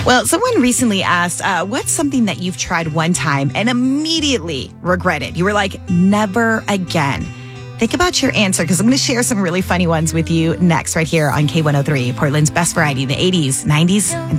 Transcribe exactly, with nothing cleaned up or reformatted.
Well, someone recently asked, uh, what's something that you've tried one time and immediately regretted? You were like, never again. Think about your answer because I'm going to share some really funny ones with you next right here on K one oh three, Portland's best variety, the eighties, nineties, and